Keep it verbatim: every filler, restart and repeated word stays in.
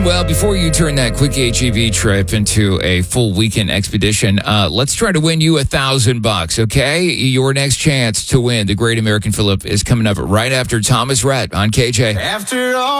Well, before you turn that quick H E V trip into a full weekend expedition, uh, let's try to win you a thousand bucks, okay? Your next chance to win the Great American Philip is coming up right after Thomas Rhett on K J. After all